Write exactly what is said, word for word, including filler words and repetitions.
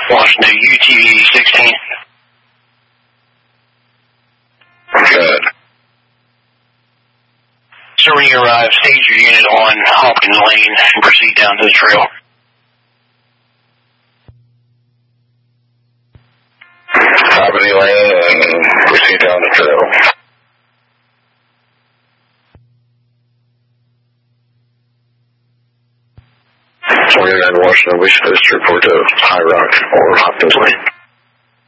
Washington, U T V sixteen. Good. So when you arrive, stage your unit on Hawkins Lane and proceed down to the trail. Albany Lane and proceed down the trail. twenty-nine Washington, we should just report to High Rock or Hopkins Lane.